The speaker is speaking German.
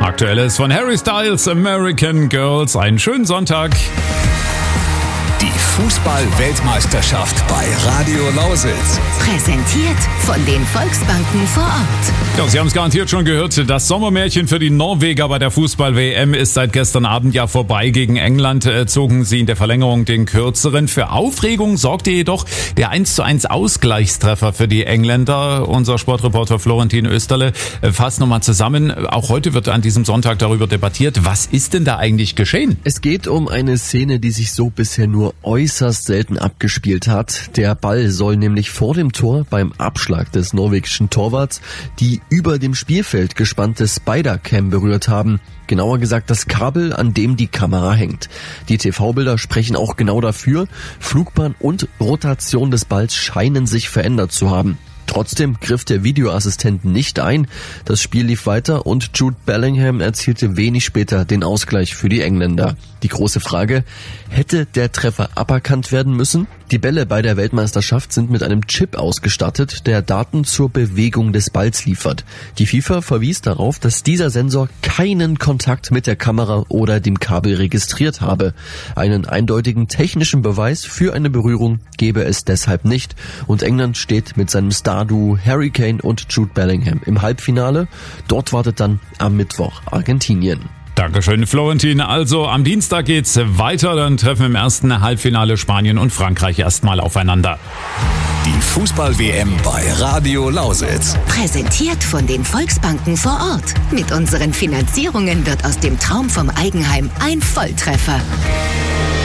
Aktuelles von Harry Styles, American Girls. Einen schönen Sonntag. Die Fußball-Weltmeisterschaft bei Radio Lausitz. Präsentiert von den Volksbanken vor Ort. Ja, Sie haben es garantiert schon gehört, das Sommermärchen für die Norweger bei der Fußball-WM ist seit gestern Abend ja vorbei. Gegen England zogen sie in der Verlängerung den kürzeren. Für Aufregung sorgte jedoch der 1:1 Ausgleichstreffer für die Engländer. Unser Sportreporter Florentin Österle fasst nochmal zusammen. Auch heute wird an diesem Sonntag darüber debattiert. Was ist denn da eigentlich geschehen? Es geht um eine Szene, die sich so bisher nur äußerst selten abgespielt hat. Der Ball soll nämlich vor dem Tor beim Abschlag des norwegischen Torwarts die über dem Spielfeld gespannte Spider-Cam berührt haben. Genauer gesagt das Kabel, an dem die Kamera hängt. Die TV-Bilder sprechen auch genau dafür. Flugbahn und Rotation des Balls scheinen sich verändert zu haben. Trotzdem griff der Videoassistent nicht ein. Das Spiel lief weiter und Jude Bellingham erzielte wenig später den Ausgleich für die Engländer. Die große Frage, hätte der Treffer aberkannt werden müssen? Die Bälle bei der Weltmeisterschaft sind mit einem Chip ausgestattet, der Daten zur Bewegung des Balls liefert. Die FIFA verwies darauf, dass dieser Sensor keinen Kontakt mit der Kamera oder dem Kabel registriert habe. Einen eindeutigen technischen Beweis für eine Berührung gebe es deshalb nicht und England steht mit seinem Star-Duo Harry Kane und Jude Bellingham im Halbfinale. Dort wartet dann am Mittwoch Argentinien. Dankeschön, Florentin. Also am Dienstag geht's weiter. Dann treffen im ersten Halbfinale Spanien und Frankreich erstmal aufeinander. Die Fußball-WM bei Radio Lausitz. Präsentiert von den Volksbanken vor Ort. Mit unseren Finanzierungen wird aus dem Traum vom Eigenheim ein Volltreffer.